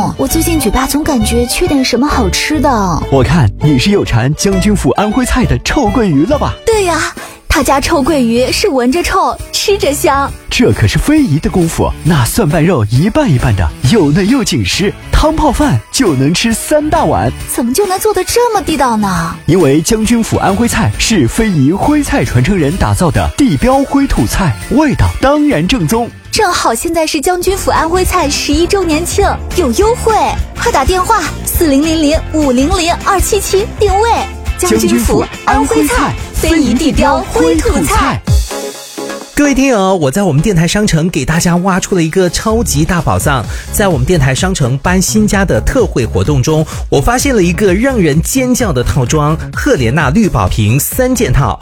公，我最近嘴巴总感觉缺点什么好吃的。 我看你是有馋将军府安徽菜的臭鳜鱼了吧？ 对呀，他家臭鳜鱼是闻着臭，吃着香。 这可是非遗的功夫，那蒜瓣肉一半一半的，又嫩又紧实，汤泡饭就能吃3大碗。 怎么就能做得这么地道呢？ 因为将军府安徽菜是非遗徽菜传承人打造的地标徽土菜，味道当然正宗。 正好现在是将军府安徽菜11周年庆，有优惠，快打电话4000500277定位。 将军府安徽菜， 非遗地标徽土菜。 各位听友，我在我们电台商城给大家挖出了一个超级大宝藏。在我们电台商城搬新家的特惠活动中，我发现了一个让人尖叫的套装——赫莲娜绿宝瓶3件套，